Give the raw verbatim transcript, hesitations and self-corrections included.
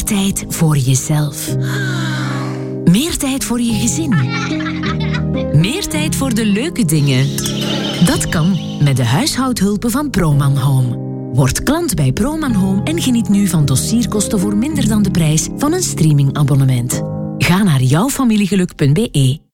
tijd voor jezelf. Meer tijd voor je gezin. Meer tijd voor de leuke dingen. Dat kan met de huishoudhulpen van Proman Home. Word klant bij Proman Home en geniet nu van dossierkosten voor minder dan de prijs van een streamingabonnement. Ga naar jouwfamiliegeluk punt be